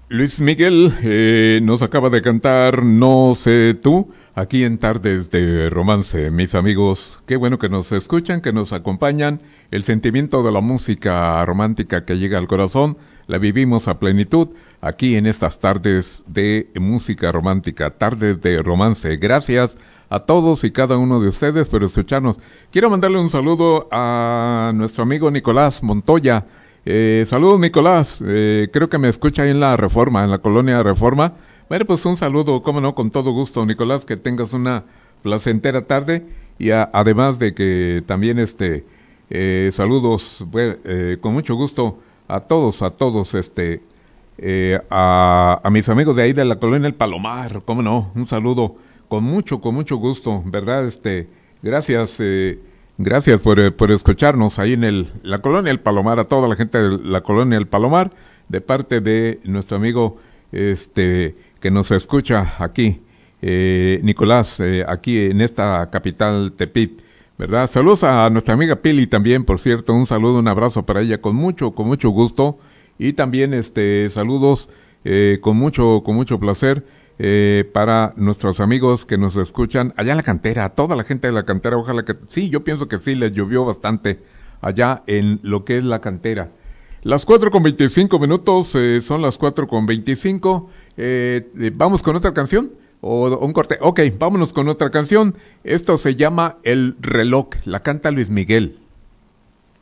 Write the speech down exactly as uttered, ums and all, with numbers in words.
Luis Miguel eh, nos acaba de cantar No sé tú, aquí en Tardes de Romance. Mis amigos, qué bueno que nos escuchan, que nos acompañan. El sentimiento de la música romántica que llega al corazón, la vivimos a plenitud aquí en estas tardes de música romántica, Tardes de Romance. Gracias a todos y cada uno de ustedes por escucharnos. Quiero mandarle un saludo a nuestro amigo Nicolás Montoya. Eh, saludos Nicolás, eh, creo que me escucha ahí en la Reforma, en la colonia Reforma. Bueno, pues un saludo, cómo no, con todo gusto Nicolás, que tengas una placentera tarde y a, además de que también este eh, saludos bueno, eh, con mucho gusto a todos, a todos este eh, a, a mis amigos de ahí de la colonia El Palomar, cómo no, un saludo con mucho, con mucho gusto, ¿verdad? Este, gracias eh, Gracias por, eh, por escucharnos ahí en el, la colonia El Palomar, a toda la gente de la colonia El Palomar, de parte de nuestro amigo este que nos escucha aquí, eh, Nicolás, eh, aquí en esta capital Tepit, ¿verdad? Saludos a nuestra amiga Pili también, por cierto, un saludo, un abrazo para ella con mucho, con mucho gusto, y también este saludos eh, con mucho, con mucho placer. Eh, para nuestros amigos que nos escuchan allá en la cantera, toda la gente de la cantera, ojalá que, sí, yo pienso que sí, les llovió bastante allá en lo que es la cantera. Las cuatro con veinticinco minutos, eh, son las cuatro con veinticinco, eh, eh, ¿vamos con otra canción? ¿O un corte? Ok, vámonos con otra canción. Esto se llama El Reloj, la canta Luis Miguel.